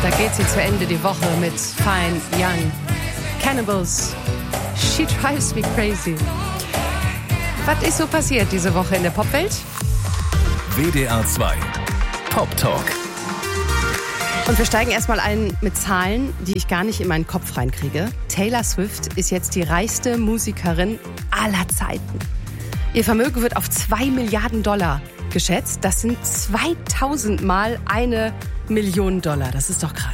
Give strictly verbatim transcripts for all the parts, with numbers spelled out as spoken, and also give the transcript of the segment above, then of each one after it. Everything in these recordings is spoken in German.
Da geht sie zu Ende die Woche mit Fine Young. Cannibals, She Drives Me Crazy. Was ist so passiert diese Woche in der Popwelt? W D R zwei Pop Talk. Und wir steigen erstmal ein mit Zahlen, die ich gar nicht in meinen Kopf reinkriege. Taylor Swift ist jetzt die reichste Musikerin aller Zeiten. Ihr Vermögen wird auf zwei Milliarden Dollar geschätzt. Das sind zweitausend Mal eine Million Dollar. Das ist doch krass.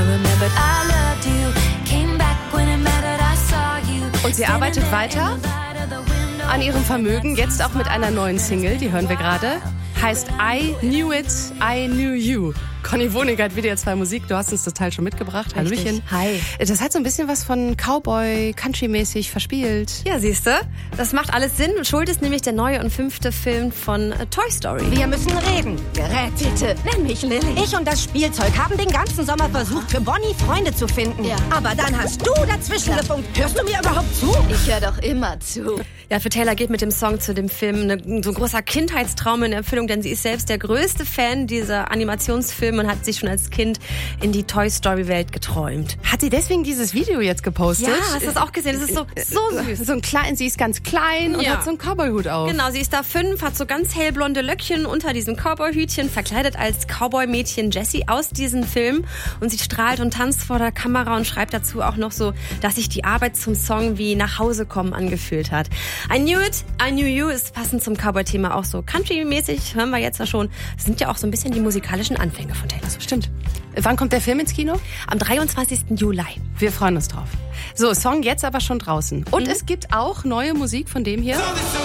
Und sie arbeitet weiter an ihrem Vermögen, jetzt auch mit einer neuen Single, die hören wir gerade. Heißt I Knew It, I Knew You. Conny Wonig hat W D R zwei Musik, du hast uns das Teil schon mitgebracht. Hallöchen. Hi. Das hat so ein bisschen was von Cowboy, Country-mäßig verspielt. Ja, siehst du, das macht alles Sinn. Schuld ist nämlich der neue und fünfte Film von Toy Story. Wir müssen reden. Gerätete. Nenn mich Lilly. Ich und das Spielzeug haben den ganzen Sommer versucht, für Bonnie Freunde zu finden. Ja. Aber dann hast du dazwischen ja. gefunkt. Hörst du mir überhaupt zu? Ich höre doch immer zu. Ja, für Taylor geht mit dem Song zu dem Film eine, so ein großer Kindheitstraum in Erfüllung, denn sie ist selbst der größte Fan dieser Animationsfilme und hat sich schon als Kind in die Toy Story Welt geträumt. Hat sie deswegen dieses Video jetzt gepostet? Ja, hast du das auch gesehen? Das ist so, so süß. So ein klein, sie ist ganz klein und ja. hat so einen Cowboy-Hut auf. Genau, sie ist da fünf, hat so ganz hellblonde Löckchen unter diesem Cowboy-Hütchen, verkleidet als Cowboy-Mädchen Jessie aus diesem Film und sie strahlt und tanzt vor der Kamera und schreibt dazu auch noch so, dass sich die Arbeit zum Song wie nach Hause kommen angefühlt hat. I Knew It, I Knew You ist passend zum Cowboy-Thema auch so country-mäßig, hören wir jetzt ja schon. Das sind ja auch so ein bisschen die musikalischen Anfänge von Taylor Swift. Stimmt. Wann kommt der Film ins Kino? Am dreiundzwanzigsten Juli. Wir freuen uns drauf. So, Song jetzt aber schon draußen. Und mhm. es gibt auch neue Musik von dem hier.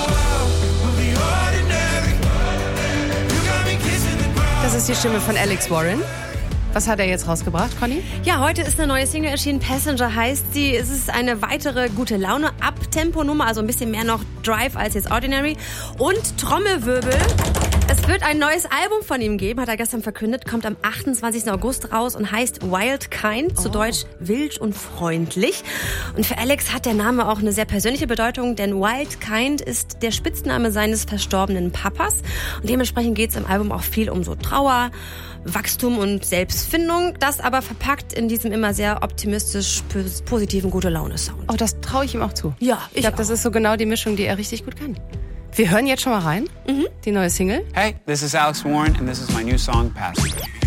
Das ist die Stimme von Alex Warren. Was hat er jetzt rausgebracht, Conny? Ja, heute ist eine neue Single erschienen. Passenger heißt sie. Es ist eine weitere gute Laune Up-Tempo-Nummer, also ein bisschen mehr noch Drive als jetzt Ordinary. Und Trommelwirbel. Es wird ein neues Album von ihm geben, hat er gestern verkündet, kommt am achtundzwanzigsten August raus und heißt Wild Kind, zu oh. Deutsch wild und freundlich. Und für Alex hat der Name auch eine sehr persönliche Bedeutung, denn Wild Kind ist der Spitzname seines verstorbenen Papas. Und dementsprechend geht es im Album auch viel um so Trauer, Wachstum und Selbstfindung, das aber verpackt in diesem immer sehr optimistisch positiven Gute-Laune-Sound. Oh, das traue ich ihm auch zu. Ja, ich, ich glaube, das ist so genau die Mischung, die er richtig gut kann. Wir hören jetzt schon mal rein, mhm. die neue Single. Hey, this is Alex Warren and this is my new song, Passenger.